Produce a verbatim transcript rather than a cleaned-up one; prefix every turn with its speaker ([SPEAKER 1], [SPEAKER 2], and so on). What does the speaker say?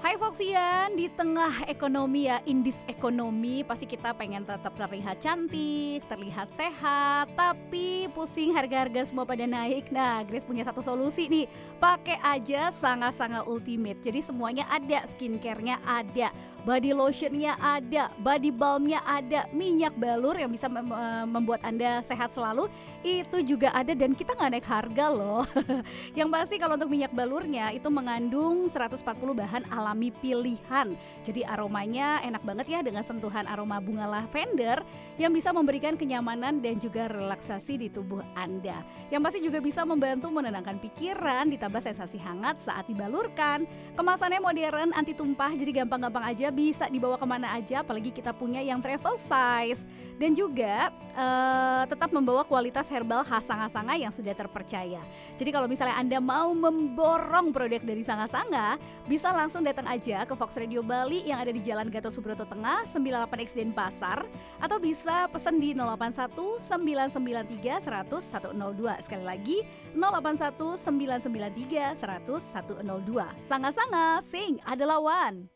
[SPEAKER 1] Hai Foxian, di tengah ekonomi ya, indis ekonomi, pasti kita pengen tetap terlihat cantik, terlihat sehat, tapi pusing harga-harga semua pada naik. Nah, Grace punya satu solusi nih, pakai aja Sanga-Sanga Ultimate. Jadi semuanya ada, skincare-nya ada, body lotion-nya ada, body balm-nya ada, minyak balur yang bisa mem- eh, membuat Anda sehat selalu, itu juga ada dan kita nggak naik harga loh. Yang pasti kalau untuk minyak balurnya itu mengandung seratus empat puluh bahan alami pilihan. Jadi aromanya enak banget ya dengan sentuhan aroma bunga lavender yang bisa memberikan kenyamanan dan juga relaksasi di tubuh Anda. Yang pasti juga bisa membantu menenangkan pikiran ditambah sensasi hangat saat dibalurkan. Kemasannya modern, anti tumpah, jadi gampang-gampang aja bisa dibawa kemana aja, apalagi kita punya yang travel size. Dan juga eh, tetap membawa kualitas herbal khas Sanga-Sanga yang sudah terpercaya. Jadi kalau misalnya Anda mau memborong produk dari Sanga-Sanga, bisa langsung datang aja ke Fox Radio Bali yang ada di Jalan Gatot Subroto Tengah sembilan puluh delapan X Denpasar, atau bisa pesan di nol delapan satu sembilan sembilan tiga satu nol satu nol dua. Sekali lagi nol delapan satu sembilan sembilan tiga satu nol satu nol dua. Sanga-Sanga, sing adalah one.